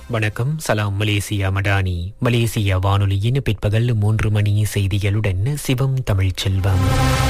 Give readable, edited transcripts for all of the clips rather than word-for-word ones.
வணக்கம். சலாம் Malaysia Madani. Malaysia வானொலியின் பிற்பகல் 3 மணி செய்திகளுடன் சிவம் தமிழ்ச்செல்வம்.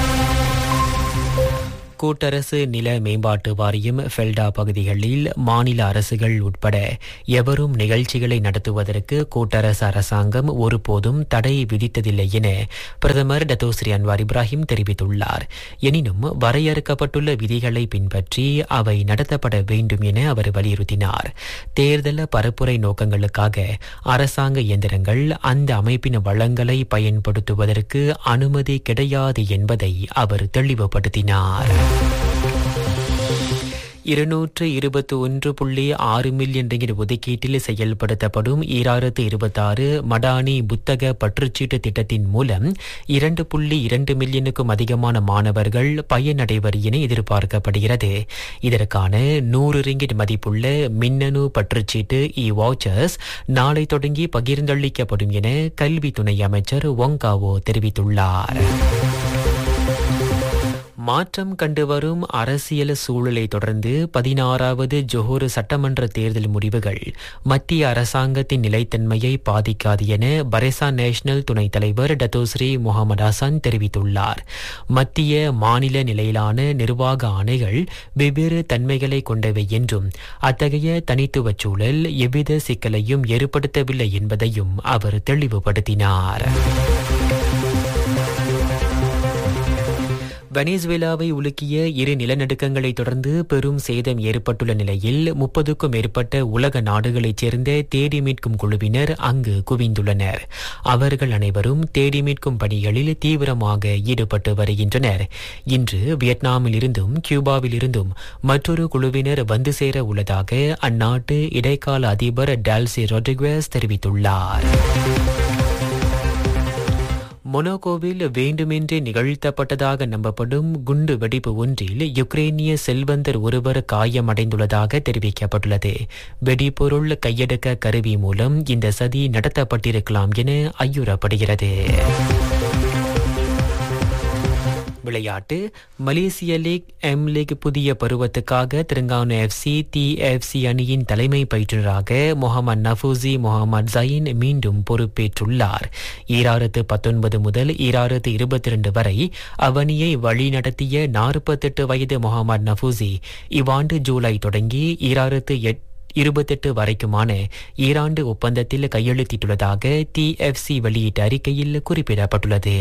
கூட்டரசு நில மேம்பாட்டு வாரியம் ஃபெல்டா பகுதிகளில் மாநில அரசுகள் உட்பட எவரும் நிகழ்ச்சிகளை நடத்துவதற்கு கூட்டரசு அரசாங்கம் ஒருபோதும் தடை விதித்ததில்லை என பிரதமர் டத்தோஸ்ரீ அன்வார் இப்ராஹிம் தெரிவித்துள்ளார். எனினும் வரையறுக்கப்பட்டுள்ள விதிகளை பின்பற்றி அவை நடத்தப்பட வேண்டும் என அவர் வலியுறுத்தினார். தேர்தல் பரப்புரை நோக்கங்களுக்காக அரசாங்க இயந்திரங்கள் அந்த அமைப்பின் வளங்களை பயன்படுத்துவதற்கு அனுமதி கிடையாது என்பதை அவர் தெளிவுபடுத்தினார். 221.6 மில்லியன் ரிங்கிட் ஒதுக்கீட்டில் செயல்படுத்தப்படும் 2026 மடானி புத்தக பற்றுச்சீட்டு திட்டத்தின் மூலம் 2.2 மில்லியனுக்கும் அதிகமான மாணவர்கள் பயனடைவர் என எதிர்பார்க்கப்படுகிறது. இதற்கான 100 ரிங்கிட் மதிப்புள்ள மின்னணு பற்றுச்சீட்டு வாச்சர்ஸ் நாளை தொடங்கி பகிர்ந்தளிக்கப்படும் என கல்வி துணை அமைச்சர் ஒங்காவோ தெரிவித்துள்ளார். மாற்றம் கண்டுவரும் அரசியல் சூழலை தொடர்ந்து 16வது ஜொஹோர் சட்டமன்ற தேர்தல் முடிவுகள் மத்திய அரசாங்கத்தின் நிலைத்தன்மையை பாதிக்காது என பரேசா நேஷனல் துணைத் தலைவர் டத்தோஸ்ரீ முகமது ஹசன் தெரிவித்துள்ளார். மத்திய மாநில நிலையிலான நிர்வாக ஆணைகள் வெவ்வேறு தன்மைகளை கொண்டவை என்றும் அத்தகைய தனித்துவ சூழல் எவ்வித சிக்கலையும் ஏற்படுத்தவில்லை என்பதையும் அவர் தெளிவுபடுத்தினார். வெனிசுவேலாவை உலுக்கிய 2 நிலநடுக்கங்களை தொடர்ந்து பெரும் சேதம் ஏற்பட்டுள்ள நிலையில் 30க்கும் மேற்பட்ட உலக நாடுகளைச் சேர்ந்த தேடி மீட்கும் குழுவினர் அங்கு குவிந்துள்ளனர். அவர்கள் அனைவரும் தேடி மீட்கும் பணிகளில் தீவிரமாக ஈடுபட்டு வருகின்றனர். இன்று வியட்நாமில் இருந்தும் கியூபாவில் இருந்தும் மற்றொரு குழுவினர் வந்து சேர உள்ளதாக அந்நாட்டு இடைக்கால அதிபர் டால்சி ரொட்ரிகுஸ் தெரிவித்துள்ளார். மொனாகோவில் வேண்டுமென்றே நிகழ்த்தப்பட்டதாக நம்பப்படும் குண்டு வெடிப்பு ஒன்றில் யுக்ரேனிய செல்வந்தர் ஒருவர் காயமடைந்துள்ளதாக தெரிவிக்கப்பட்டுள்ளது. வெடிபொருள் கையெடுக்க கருவி மூலம் இந்த சதி நடத்தப்பட்டிருக்கலாம் என ஐயுறப்படுகிறது. விளையாட்டு. மலேசிய லீக் எம் லீக் புதிய பருவத்துக்காக தெலுங்கானா எஃப்சி TFC அணியின் தலைமை பயிற்றுநராக முகமது நஃபூசி முகமது ஜயின் மீண்டும் பொறுப்பேற்றுள்ளார். 2019 முதல் 2022 வரை அவ்வணியை வழிநடத்திய 48 வயது முகமது நஃபூசி இவ்வாண்டு ஜூலை தொடங்கி 2028 வரைக்குமான ஈராண்டு ஒப்பந்தத்தில் கையெழுத்திட்டுள்ளதாக TFC வெளியிட்ட அறிக்கையில் குறிப்பிடப்பட்டுள்ளது.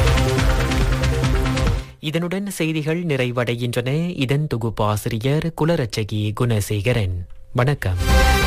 இதனுடன் செய்திகள் நிறைவடைகின்றன. இதன் தொகுப்பாசிரியர் குலரட்சகி குணசேகரன். வணக்கம்.